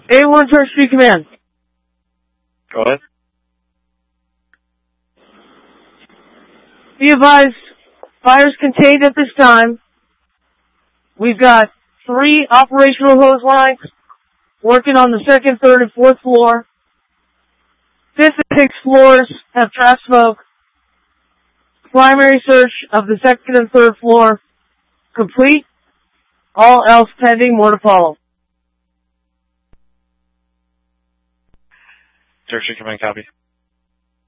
A1 Search Street Command. Go ahead. Be advised, fire's contained at this time. We've got 3 operational hose lines working on the 2nd, 3rd, and 4th floor. 5th and 6th floors have trap smoke. Primary search of the 2nd and 3rd floor complete. All else pending, more to follow. Search Street Command, copy.